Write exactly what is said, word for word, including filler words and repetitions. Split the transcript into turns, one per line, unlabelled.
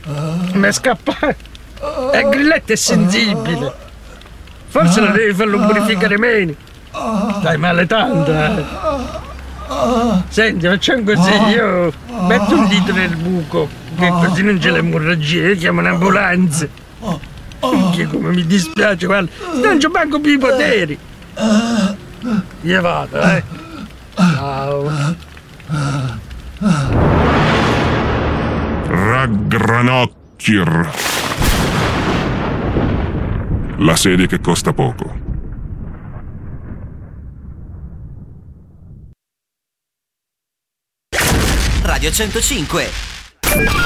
Mi è scappato. E il grilletto è sensibile. Forse lo devi farlo purificare meno. Stai male tanto, eh. Senti, facciamo così, io metto un dito nel buco, che così non c'è l'emorragia, io chiamo un'ambulanza. Che come mi dispiace, guarda, non c'ho manco più i poteri. Io vado, eh. Ciao.
Raggranocchir. La serie che costa poco.
Radio centocinque.